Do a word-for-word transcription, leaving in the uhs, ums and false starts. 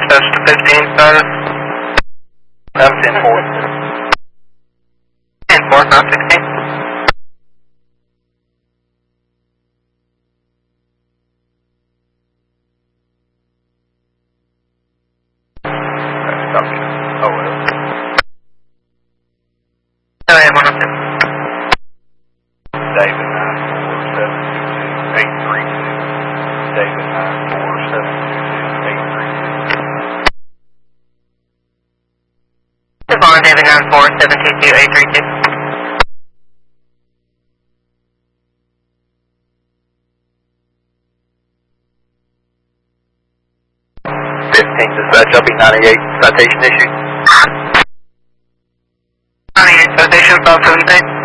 That's the fifteen status. That's ten four. ten four, five sixteen. That's copy. Oh, well. Oh, yeah, one oh two. David nine four seven two two eight three two. David nine four seven two two eight three two. Devon, David nine four seven two two eight three two. fifteen dispatch, L B ninety-eight, citation issued. ninety-eight, citation five seven eight.